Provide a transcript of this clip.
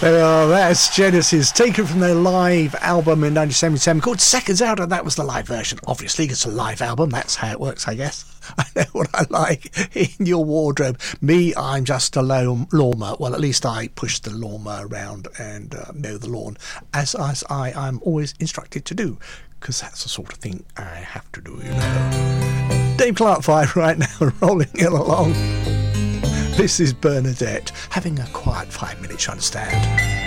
There we are, that's Genesis, taken from their live album in 1977 called Seconds Out, and that was the live version. Obviously, it's a live album, that's how it works, I guess. I know what I like in your wardrobe. Me, I'm just a lawnmower. Well, at least I push the lawnmower around and mow the lawn, as I'm always instructed to do, because that's the sort of thing I have to do, you know. Dave Clark 5 right now, rolling it along. This is Bernadette, having a quiet 5 minutes, you understand.